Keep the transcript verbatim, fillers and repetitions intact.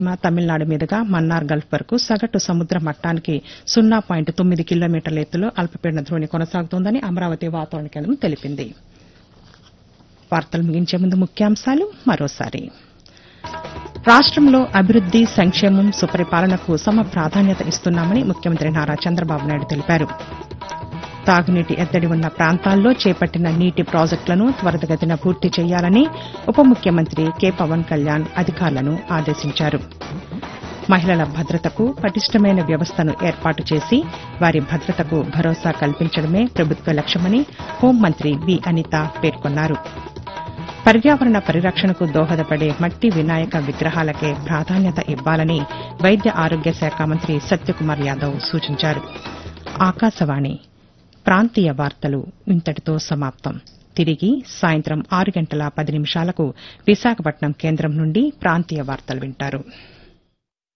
తమిళనాడు మీదుగా మన్నార్ గల్ఫ్ వరకు సగటు సముద్ర మట్టానికి సున్నా పాయింట్ తొమ్మిది కిలోమీటర్ల ఎత్తులో అల్పపీడన ద్రోణి కొనసాగుతోందని అమరావతి వాతావరణ కేంద్రం తెలిపింది. వార్తలు ముగించే ముందు ముఖ్యాంశాలు మరోసారి. రాష్టంలో అభివృద్ది, సంక్షేమం, సుపరిపాలనకు సమ ప్రాధాన్యత ఇస్తున్నామని ముఖ్యమంత్రి నారా చంద్రబాబు నాయుడు తెలిపారు. తాగునీటి ఎద్దడి ఉన్న ప్రాంతాల్లో చేపట్టిన నీటి ప్రాజెక్టులను త్వరితగతిన పూర్తి చేయాలని ఉప ముఖ్యమంత్రి కె పవన్ కళ్యాణ్ అధికారులను ఆదేశించారు. మహిళల భద్రతకు పటిష్టమైన వ్యవస్థను ఏర్పాటు చేసి వారి భద్రతకు భరోసా కల్పించడమే ప్రభుత్వ లక్ష్యమని హోంమంత్రి వి అనిత పేర్కొన్నారు. పర్యావరణ పరిరక్షణకు దోహదపడే మట్టి వినాయక విగ్రహాలకే ప్రాధాన్యత ఇవ్వాలని వైద్య ఆరోగ్య శాఖ మంత్రి సత్యకుమార్ యాదవ్ సూచించారు. ఆకాశవాణి ప్రాంతీయ వార్తలు ఇంతటితో సమాప్తం. తిరిగి సాయంత్రం ఆరు గంటల పది నిమిషాలకు విశాఖపట్నం కేంద్రం నుండి ప్రాంతీయ వార్తలు వింటారు.